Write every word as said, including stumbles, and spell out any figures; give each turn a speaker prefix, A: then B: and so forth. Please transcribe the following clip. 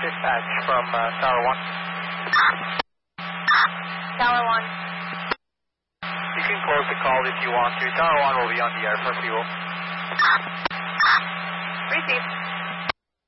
A: Dispatch from uh, Tower one.
B: Tower one.
A: You can close the call if you want to. Tower one will be on the air for fuel.
B: Receive.